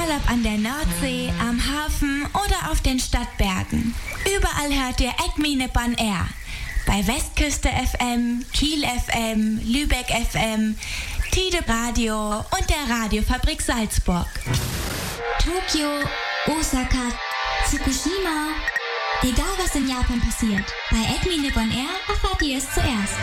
Egal ob an der Nordsee, am Hafen oder auf den Stadtbergen. Überall hört ihr Acme Nippon Air. Bei Westküste FM, Kiel FM, Lübeck FM, Tide Radio und der Radiofabrik Salzburg. Tokio, Osaka, Fukushima. Egal was in Japan passiert, bei Acme Nippon Air erfahrt ihr es zuerst.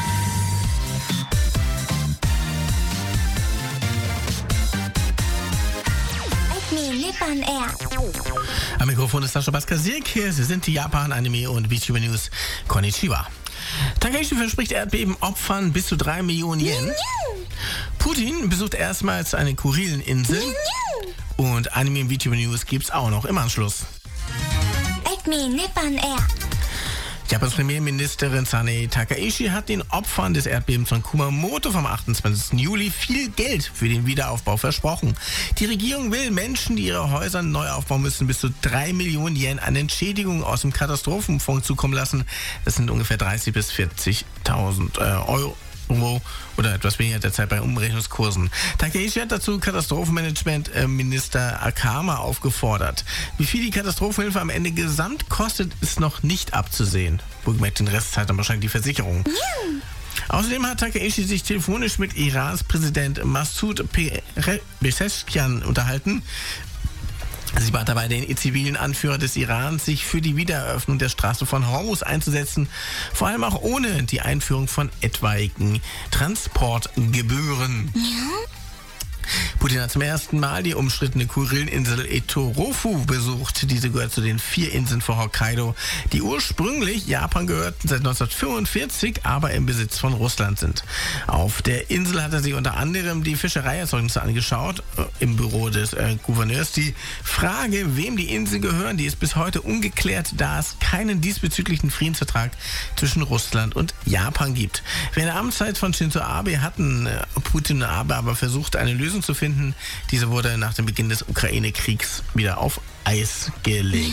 Acme Nippon Air. Am Mikrofon ist Sascha Baskasiek. Hier sind die Japan, Anime und VTuber News. Konnichiwa. Takeishi verspricht Erdbebenopfern bis zu 3 Millionen Yen. Putin besucht erstmals eine Kurileninsel. Und Anime und VTuber News gibt's auch noch im Anschluss. Acme Nippon Air. Japans Premierministerin Sanae Takaishi hat den Opfern des Erdbebens von Kumamoto vom 28. Juli viel Geld für den Wiederaufbau versprochen. Die Regierung will Menschen, die ihre Häuser neu aufbauen müssen, bis zu 3 Millionen Yen an Entschädigungen aus dem Katastrophenfonds zukommen lassen. Das sind ungefähr 30.000 bis 40.000 Euro. Oder etwas weniger derzeit bei Umrechnungskursen. Takeishi hat dazu Katastrophenmanagement-Minister Akama aufgefordert. Wie viel die Katastrophenhilfe am Ende gesamt kostet, ist noch nicht abzusehen. Wohlgemerkt, den Rest zahlt dann wahrscheinlich die Versicherung. Außerdem hat Takeishi sich telefonisch mit Irans Präsident Massoud Pezeshkian unterhalten. Sie bat dabei den zivilen Anführer des Irans, sich für die Wiedereröffnung der Straße von Hormuz einzusetzen, vor allem auch ohne die Einführung von etwaigen Transportgebühren. Putin hat zum ersten Mal die umstrittene Kurileninsel Etorofu besucht. Diese gehört zu den 4 Inseln vor Hokkaido, die ursprünglich Japan gehörten, seit 1945 aber im Besitz von Russland sind. Auf der Insel hat er sich unter anderem die Fischereierzeugnisse angeschaut, im Büro des Gouverneurs. Die Frage, wem die Inseln gehören, die ist bis heute ungeklärt, da es keinen diesbezüglichen Friedensvertrag zwischen Russland und Japan gibt. Während der Amtszeit von Shinzo Abe hatten Putin und Abe aber versucht, eine Lösung zu finden. Diese wurde nach dem Beginn des Ukraine-Kriegs wieder auf Eis gelegt.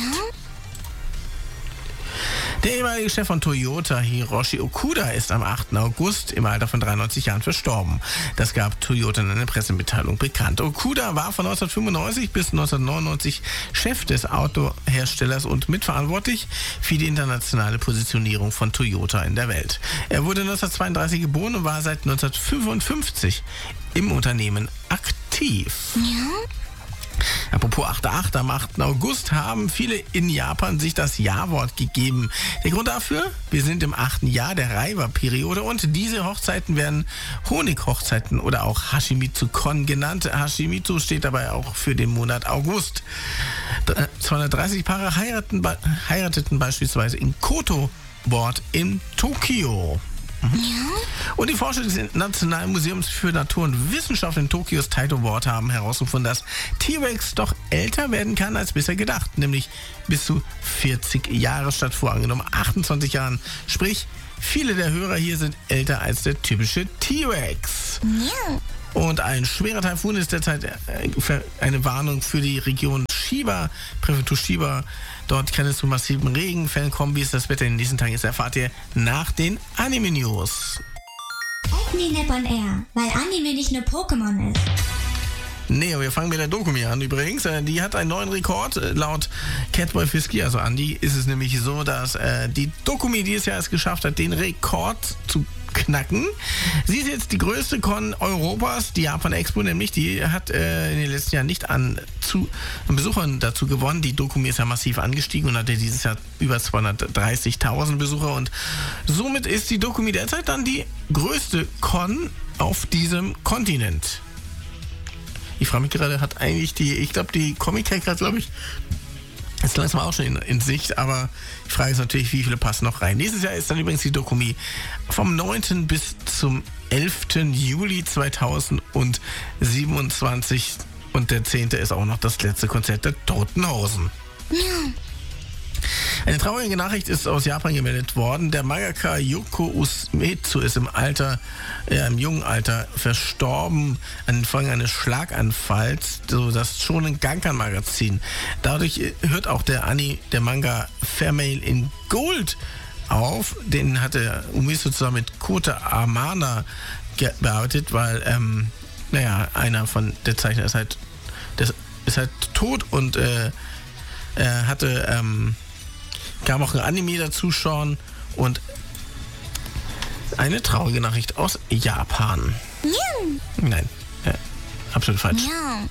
Der ehemalige Chef von Toyota, Hiroshi Okuda, ist am 8. August im Alter von 93 Jahren verstorben. Das gab Toyota in einer Pressemitteilung bekannt. Okuda war von 1995 bis 1999 Chef des Autoherstellers und mitverantwortlich für die internationale Positionierung von Toyota in der Welt. Er wurde 1932 geboren und war seit 1955 im Unternehmen aktiv. Apropos 8.8, am 8. August haben viele in Japan sich das Ja-Wort gegeben. Der Grund dafür? Wir sind im 8. Jahr der Reiwa-Periode und diese Hochzeiten werden Honig-Hochzeiten oder auch Hashimitsu-Kon genannt. Hashimitsu steht dabei auch für den Monat August. 230 Paare heirateten beispielsweise in Koto-Wort in Tokio. Und die Forscher des Nationalen Museums für Natur und Wissenschaft in Tokios Taito Ward haben herausgefunden, dass T-Rex doch älter werden kann als bisher gedacht, nämlich bis zu 40 Jahre statt vorangenommen 28 Jahren. Sprich, viele der Hörer hier sind älter als der typische T-Rex. Und ein schwerer Taifun ist derzeit eine Warnung für die Region Chiba, Präfektur Chiba. Dort kann es zu massiven Regenfällen kommen. Wie es das Wetter in den nächsten Tagen ist, erfahrt ihr nach den Anime-News. Acme Nippon Air, weil Anime nicht nur Pokémon ist. Nee, wir fangen mit der Dokumi an übrigens. Die hat einen neuen Rekord laut Catboy Fisky, also Andy, ist es nämlich so, dass die Dokumi dieses Jahr es geschafft hat, den Rekord zu knacken. Sie ist jetzt die größte Con Europas, die Japan Expo nämlich, die hat in den letzten Jahren nicht an Besuchern dazu gewonnen. Die Dokumi ist ja massiv angestiegen und hatte dieses Jahr über 230.000 Besucher und somit ist die Dokumi derzeit dann die größte Con auf diesem Kontinent. Ich frage mich gerade, hat eigentlich die Comic-Con gerade, glaube ich, ist langsam auch schon in Sicht, aber die Frage ist natürlich, wie viele passen noch rein. Nächstes Jahr ist dann übrigens die Dokumi vom 9. bis zum 11. Juli 2027 und der 10. ist auch noch das letzte Konzert der Toten Hosen. Eine traurige Nachricht ist aus Japan gemeldet worden. Der Mangaka Yoko Uematsu ist im jungen Alter verstorben an den Folgen eines Schlaganfalls, so das Shonen Gankan Magazin. Dadurch hört auch der Manga Fairmail in Gold auf. Den hatte Uematsu zusammen mit Kota Amana bearbeitet, weil einer von der Zeichner ist halt ist halt tot und gab auch ein Anime dazu schon und eine traurige Nachricht aus Japan. Ja. Nein, absolut falsch. Ja.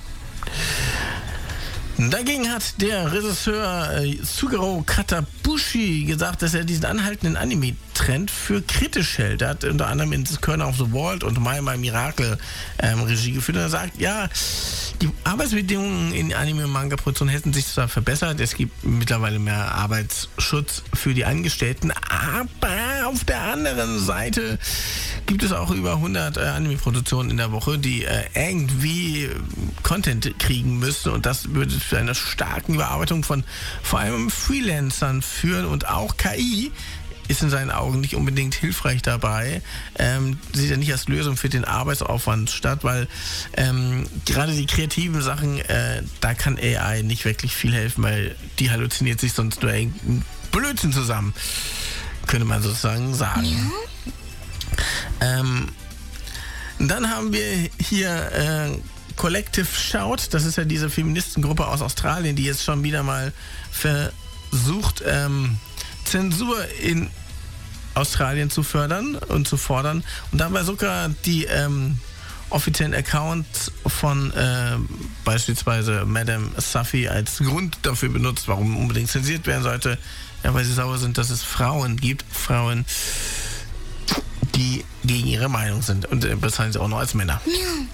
Dagegen hat der Regisseur Sugaro Katabushi gesagt, dass er diesen anhaltenden Anime-Trend für kritisch hält. Er hat unter anderem in The Corner of the World und My Miracle Regie geführt. Und er sagt, ja, die Arbeitsbedingungen in Anime- und Manga-Produktion hätten sich zwar verbessert, es gibt mittlerweile mehr Arbeitsschutz für die Angestellten, aber auf der anderen Seite gibt es auch über 100 Anime-Produktionen in der Woche, die irgendwie Content kriegen müssen und das würde zu einer starken Überarbeitung von vor allem Freelancern führen und auch KI ist in seinen Augen nicht unbedingt hilfreich dabei, sieht er nicht als Lösung für den Arbeitsaufwand statt, weil gerade die kreativen Sachen, da kann AI nicht wirklich viel helfen, weil die halluziniert sich sonst nur irgendein Blödsinn zusammen, könnte man sozusagen sagen. Ja. Dann haben wir hier Collective Shout, das ist ja diese Feministengruppe aus Australien, die jetzt schon wieder mal versucht, Zensur in Australien zu fördern und zu fordern. Und da haben wir sogar die offiziellen Accounts von beispielsweise Madame Safi als Grund dafür benutzt, warum unbedingt zensiert werden sollte. Ja, weil sie sauer sind, dass es Frauen gibt. Frauen, die gegen ihre Meinung sind. Und bezeichnen sie auch noch als Männer. Ja.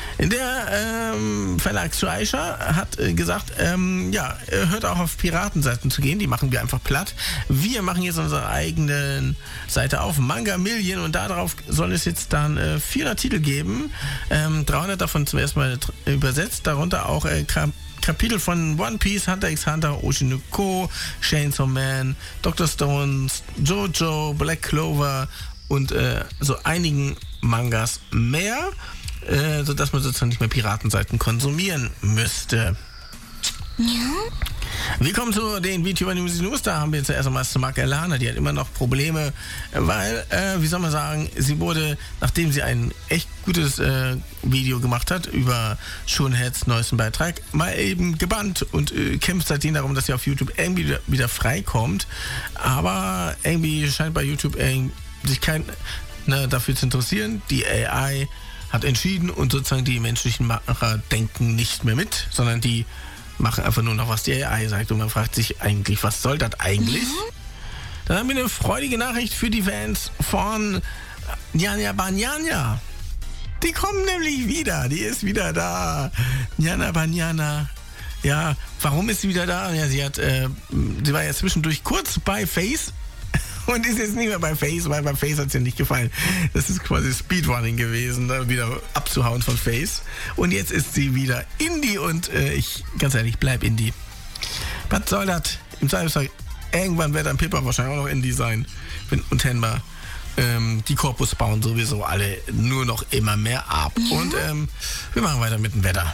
Der Verlag Shueisha hat gesagt, hört auch auf Piratenseiten zu gehen, die machen wir einfach platt. Wir machen jetzt unsere eigene Seite auf, Manga Million, und darauf soll es jetzt dann 400 Titel geben, 300 davon zum ersten Mal übersetzt, darunter auch Kapitel von One Piece, Hunter x Hunter, Oshinoko, Chainsaw Man, Dr. Stones, Jojo, Black Clover und so einigen Mangas mehr. Sodass man sozusagen nicht mehr Piratenseiten konsumieren müsste. Ja. Wir kommen zu den VTuber News. Da haben wir zuerst einmal Mark Elana, die hat immer noch Probleme, weil, wie soll man sagen, sie wurde, nachdem sie ein echt gutes Video gemacht hat über Schonheads neuesten Beitrag, mal eben gebannt und kämpft seitdem darum, dass sie auf YouTube irgendwie wieder freikommt. Aber irgendwie scheint bei YouTube sich kein dafür zu interessieren. Die AI hat entschieden und sozusagen die menschlichen Macher denken nicht mehr mit, sondern die machen einfach nur noch, was die AI sagt. Und man fragt sich eigentlich, was soll das eigentlich? Dann haben wir eine freudige Nachricht für die Fans von Nyanya Banyana. Die kommen nämlich wieder, die ist wieder da. Nyanya Banyana. Ja, warum ist sie wieder da? Ja, sie war ja zwischendurch kurz bei Face und ist jetzt nicht mehr bei Face, weil bei Face hat es ihr nicht gefallen. Das ist quasi Speedrunning gewesen, da wieder abzuhauen von Face. Und jetzt ist sie wieder Indie und ganz ehrlich, bleib Indie. Was soll das? Im Zweifelsfall, irgendwann wird dann Pippa wahrscheinlich auch noch Indie sein. Und Tenma. Die Korpus bauen sowieso alle nur noch immer mehr ab. Ja. Und wir machen weiter mit dem Wetter.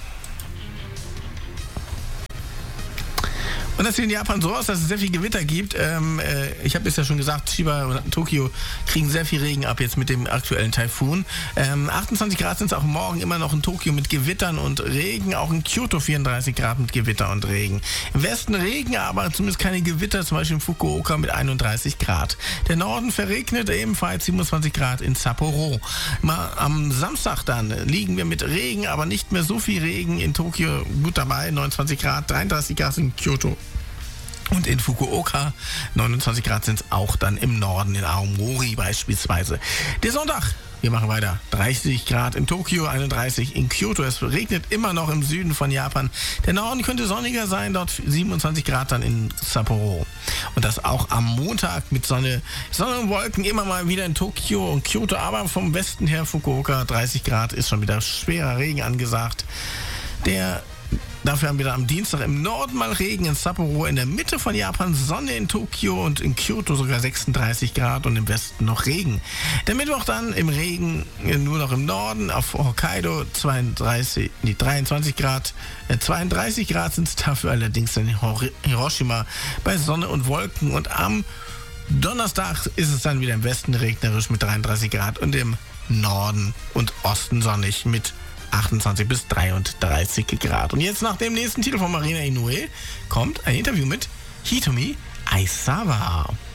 Und das sieht in Japan so aus, dass es sehr viel Gewitter gibt. Ich habe es ja schon gesagt, Chiba und Tokio kriegen sehr viel Regen ab jetzt mit dem aktuellen Taifun. 28 Grad sind es auch morgen immer noch in Tokio mit Gewittern und Regen. Auch in Kyoto 34 Grad mit Gewitter und Regen. Im Westen Regen, aber zumindest keine Gewitter, zum Beispiel in Fukuoka mit 31 Grad. Der Norden verregnet ebenfalls 27 Grad in Sapporo. Mal am Samstag dann liegen wir mit Regen, aber nicht mehr so viel Regen in Tokio. Gut dabei, 29 Grad, 33 Grad in Kyoto. Und in Fukuoka, 29 Grad sind es auch dann im Norden, in Aomori beispielsweise. Der Sonntag, wir machen weiter. 30 Grad in Tokio, 31 in Kyoto. Es regnet immer noch im Süden von Japan. Der Norden könnte sonniger sein, dort 27 Grad dann in Sapporo. Und das auch am Montag mit Sonne und Wolken immer mal wieder in Tokio und Kyoto. Aber vom Westen her Fukuoka, 30 Grad, ist schon wieder schwerer Regen angesagt. Dafür haben wir dann am Dienstag im Norden mal Regen in Sapporo, in der Mitte von Japan Sonne in Tokio und in Kyoto sogar 36 Grad und im Westen noch Regen. Der Mittwoch dann im Regen nur noch im Norden, auf Hokkaido 23 Grad. 32 Grad sind es dafür allerdings in Hiroshima bei Sonne und Wolken. Und am Donnerstag ist es dann wieder im Westen regnerisch mit 33 Grad und im Norden und Osten sonnig mit 28 bis 33 Grad. Und jetzt nach dem nächsten Titel von Marina Inoue kommt ein Interview mit Hitomi Aisawa.